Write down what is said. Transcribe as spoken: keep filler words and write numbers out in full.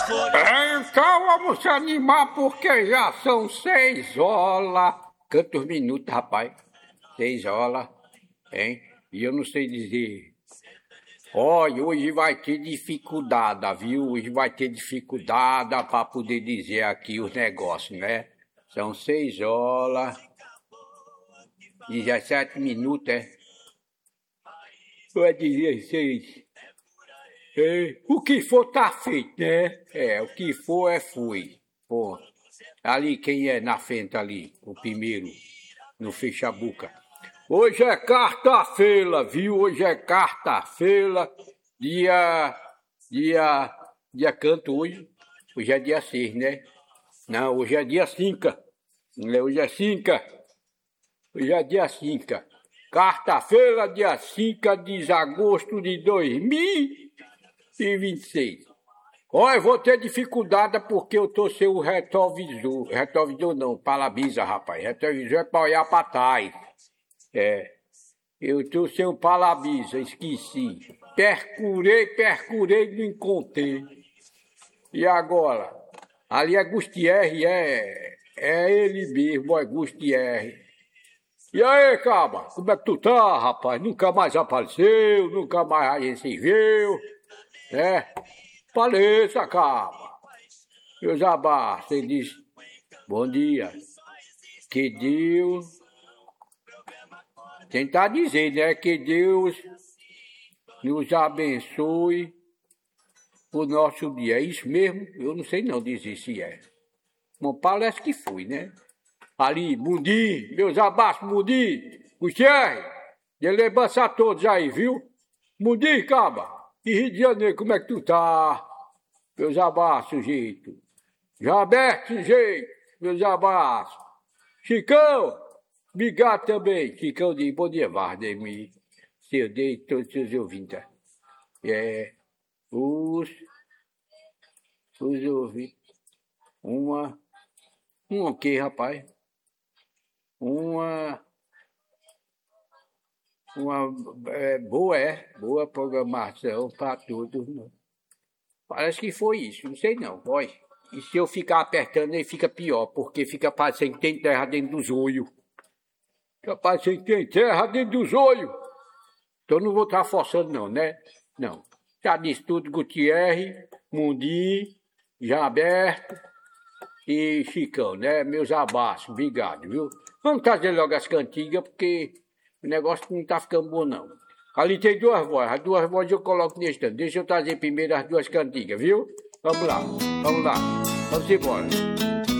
Então vamos se animar porque já são seis horas. Quantos minutos, rapaz? Seis horas, hein? E eu não sei dizer. Olha, hoje vai ter dificuldade, viu? Hoje vai ter dificuldade para poder dizer aqui os negócios, né? São seis horas, dezessete minutos, é? Vai dezesseis. É, o que for tá feito, né? É, o que for é foi. Pô, ali quem é na frente ali, o primeiro, no fecha-boca. Hoje é quarta-feira, viu? Hoje é quarta-feira, dia, dia, dia canto hoje. Hoje é dia seis, né? Não, hoje é dia cinco. Hoje é cinco. Hoje é dia cinco. Quarta-feira, dia cinco de agosto de dois mil e vinte e seis. Olha, eu vou ter dificuldade porque eu tô sem o retrovisor. Retrovisor não, para-brisa, rapaz. Retrovisor é para olhar para trás. É, eu tô sem o para-brisa, esqueci. Percurei, percurei, não encontrei. E agora? Ali é Gustierre, é, é ele mesmo, é Gustierre. E aí, caba, como é que tu tá, rapaz? Nunca mais apareceu, nunca mais a gente se viu, né? Pareça, caba. Meus abraços, ele disse, bom dia. Que Deus... Tentar dizer, né, que Deus nos abençoe o nosso dia. É isso mesmo? Eu não sei não dizer se é. Bom, parece que foi, né? Ali, Mundi, meus abraços, Mundi, Gutierre, de lembrança a todos aí, viu? Mundi, caba, e Rio de Janeiro, como é que tu tá? Meus abraços, jeito. Jaberto, jeito, meus abraços. Chicão, obrigado também, Chicão de Bom Dia, Vardem, seu de todos os seus ouvintes. É, os, os ouvintes. Uma, uma o quê, rapaz? Uma, uma é, boa, é, boa programação para todos. Né? Parece que foi isso, não sei não, olha. E se eu ficar apertando, aí fica pior, porque fica parecendo que tem terra dentro dos olhos. Fica parecendo que tem terra dentro dos olhos. Então não vou estar forçando não, né? Não. Já disse tudo, Gutierre, Mundi, Jaberto e Chicão, né? Meus abraços, obrigado, viu? Vamos trazer logo as cantigas, porque o negócio não tá ficando bom, não. Ali tem duas vozes, as duas vozes eu coloco nesse tanto. Deixa eu trazer primeiro as duas cantigas, viu? Vamos lá, vamos lá, vamos embora.